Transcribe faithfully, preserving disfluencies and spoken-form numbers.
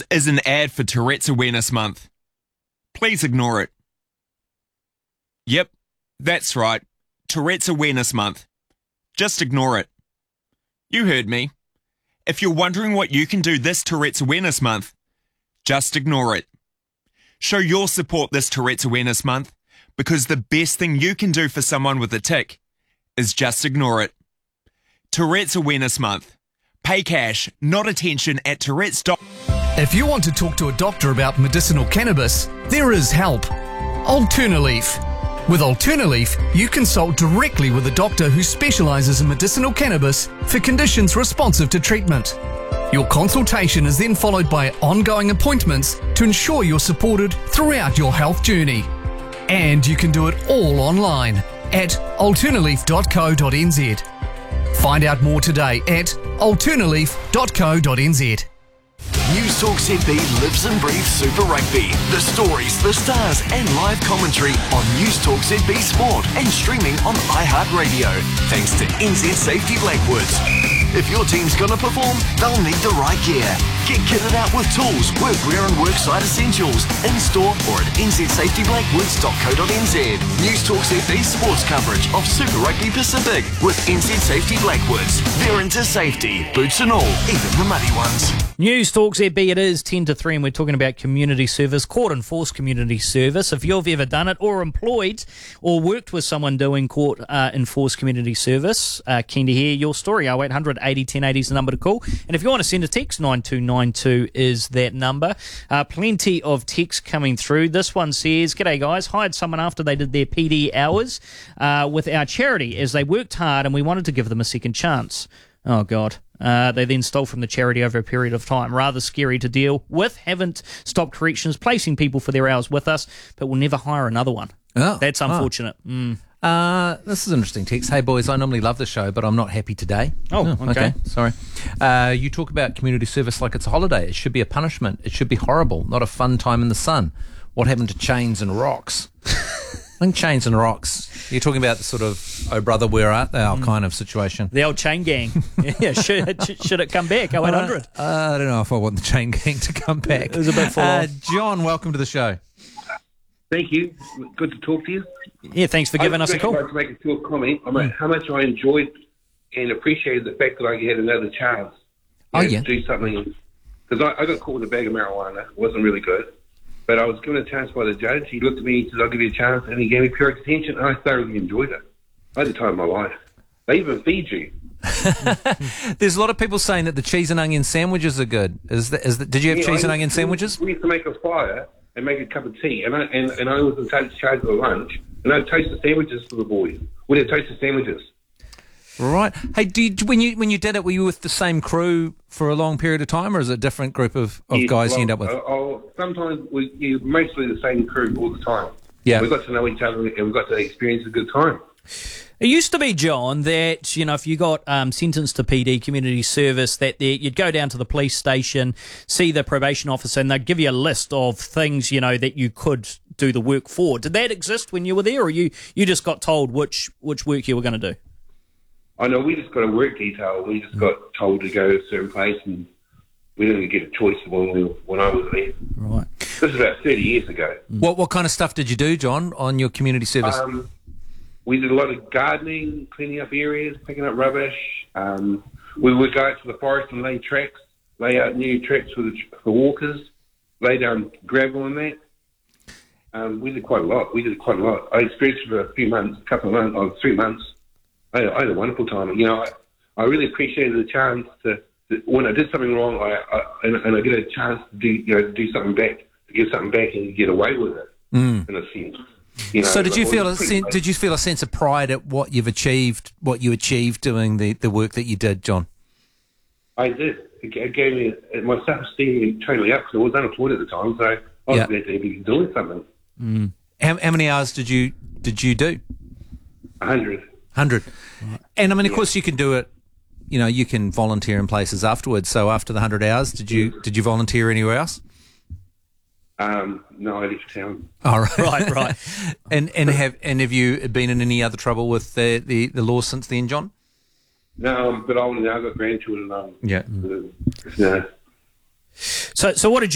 is an ad for Tourette's Awareness Month. Please ignore it. Yep, that's right. Tourette's Awareness Month. Just ignore it. You heard me. If you're wondering what you can do this Tourette's Awareness Month, just ignore it. Show your support this Tourette's Awareness Month, because the best thing you can do for someone with a tic is just ignore it. Tourette's Awareness Month. Pay cash, not attention at Tourette's. If you want to talk to a doctor about medicinal cannabis, there is help. Alternaleaf. With Alternaleaf, you consult directly with a doctor who specialises in medicinal cannabis for conditions responsive to treatment. Your consultation is then followed by ongoing appointments to ensure you're supported throughout your health journey. And you can do it all online at alternaleaf dot co dot n z. Find out more today at alternaleaf dot co dot n z. News Talk Z B lives and breathes Super Rugby. The stories, the stars and live commentary on News Talk Z B Sport and streaming on iHeartRadio. Thanks to N Z Safety Blackwoods. If your team's going to perform, they'll need the right gear. Get kitted out with tools, workwear and worksite essentials in store or at n z safety blackwoods dot co dot n z. News Talk Z B sports coverage of Super Rugby Pacific with N Z Safety Blackwoods. They're into safety, boots and all, even the muddy ones. News Talk Z B, it is ten to three and we're talking about community service, court enforced community service. If you've ever done it or employed or worked with someone doing court uh, enforced community service, uh, keen to hear your story. oh eight hundred eighty ten eighty is the number to call. And if you want to send a text, nine two nine two is that number. Uh, plenty of texts coming through. This one says, "G'day guys, hired someone after they did their P D hours uh, with our charity as they worked hard and we wanted to give them a second chance." Oh, God. Uh, they then stole from the charity over a period of time. Rather scary to deal with. Haven't stopped corrections, placing people for their hours with us, but will never hire another one. Oh, That's unfortunate. Oh. Mm. Uh, this is an interesting text. "Hey, boys, I normally love the show, but I'm not happy today." Oh, oh okay. Sorry. Uh, you talk about community service like it's a holiday. It should be a punishment. It should be horrible, not a fun time in the sun. What happened to chains and rocks? I think chains and rocks. You're talking about the sort of, oh brother, where art thou kind of situation. The old chain gang. Yeah, should, should it come back? oh eight hundred. Uh, I don't know if I want the chain gang to come back. It was a bit full uh, on. John, welcome to the show. Thank you. Good to talk to you. Yeah, thanks for giving I us a call. I'd like to make a short comment about how much I enjoyed and appreciated the fact that I had another chance Oh, to yeah. do something. Because I, I got caught with a bag of marijuana. It wasn't really good. But I was given a chance by the judge. He looked at me, he said, "I'll give you a chance." And he gave me pure attention, and I thoroughly enjoyed it. I had the time of my life. They even feed you. There's a lot of people saying that the cheese and onion sandwiches are good. Is that, is that, did you have Yeah, cheese I and onion used to- sandwiches? We used to make a fire and make a cup of tea. And I, and, and I was in charge of the lunch. And I'd toast the sandwiches for the boys. We'd have toasted sandwiches. Right. Hey, do you, when you when you did it, were you with the same crew for a long period of time, or is it a different group of, of Yeah, guys well, you end up with? Uh, oh, sometimes we you're mostly the same crew all the time. Yeah. We got to know each other and we got to experience a good time. It used to be, John, that, you know, if you got um, sentenced to P D, community service, that there, you'd go down to the police station, see the probation officer, and they'd give you a list of things, you know, that you could do the work for. Did that exist when you were there, or you, you just got told which, which work you were going to do? I know we just got a work detail. We just got told to go to a certain place, and we didn't get a choice when we when I was there. Right. This is about thirty years ago. What what kind of stuff did you do, John, on your community service? Um, we did a lot of gardening, cleaning up areas, picking up rubbish. Um, we would go out to the forest and lay tracks, lay out new tracks for the for walkers, lay down gravel and that. Um, we did quite a lot. We did quite a lot. I experienced it for a few months, a couple of months, or three months. I, I had a wonderful time. You know, I, I really appreciated the chance to, to when I did something wrong, I, I and, and I get a chance to do, you know, to do something back, to give something back, and get away with it Mm. in a sense. You know, so did you it feel a was pretty sen- did you feel a sense of pride at what you've achieved, what you achieved doing the, the work that you did, John? I did. It g- it gave me my self-esteem totally up because I was unemployed at the time, so I was Yeah. glad to be doing something. Mm. How, how many hours did you did you do? A hundred. Hundred. And I mean, of course, you can do it. You know, you can volunteer in places afterwards. So after the hundred hours, did you did you volunteer anywhere else? Um, no, I left town. All right, Right, right. and and have and have you been in any other trouble with the the, the law since then, John? No, I'm a bit older now. I've got grandchildren. Um, Yeah. uh, no. So, so what did